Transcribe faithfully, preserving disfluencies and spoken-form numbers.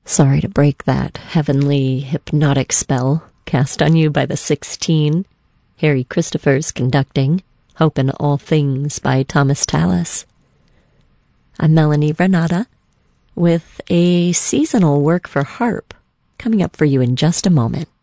Sorry to break that heavenly hypnotic spell cast on you by the sixteen. Harry Christophers conducting Hope in All Things by Thomas Tallis. I'm Melanie Renata with a seasonal work for harp coming up for you in just a moment.